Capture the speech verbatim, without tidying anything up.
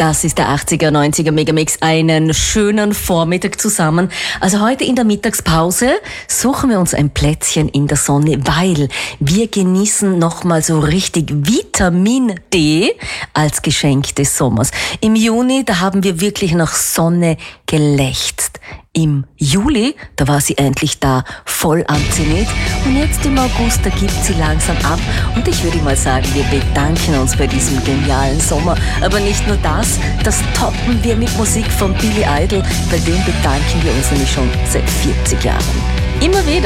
Das ist der achtziger, neunziger Megamix. Einen schönen Vormittag zusammen. Also heute in der Mittagspause suchen wir uns ein Plätzchen in der Sonne, weil wir genießen nochmal so richtig Vitamin D als Geschenk des Sommers. Im Juni, da haben wir wirklich nach Sonne gelächzt. Im Juli, da war sie endlich da, voll am Zenit. Und jetzt im August, da gibt sie langsam ab. Und ich würde mal sagen, wir bedanken uns bei diesem genialen Sommer. Aber nicht nur das, das toppen wir mit Musik von Billy Idol. Bei dem bedanken wir uns nämlich schon seit vierzig Jahren. Immer wieder.